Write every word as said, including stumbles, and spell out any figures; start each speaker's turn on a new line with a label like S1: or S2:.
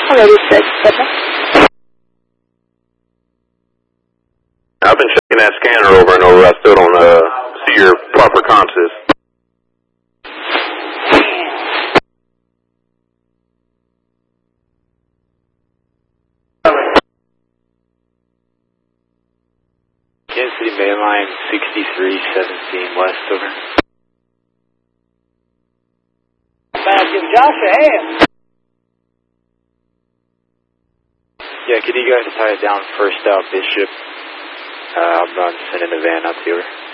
S1: Already said, Butler.
S2: I've been checking that scanner over and over. I still don't uh, see your proper consist.
S3: Kansas City Mainline sixty-three seventeen West, over.
S4: Back in Josh a hand.
S3: Yeah, can you guys tie it down first out Bishop? Uh, I'm done sending the van up to her.